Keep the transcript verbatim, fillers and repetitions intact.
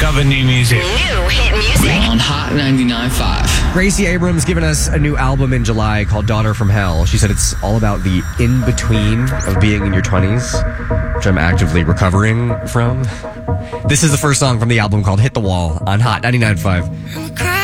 discover new music. New hit music. On Hot ninety-nine point five. Gracie Abrams giving us a new album in July called Daughter from Hell. She said it's all about the in-between of being in your twenties, which I'm actively recovering from. This is the first song from the album called Hit the Wall on Hot ninety-nine point five.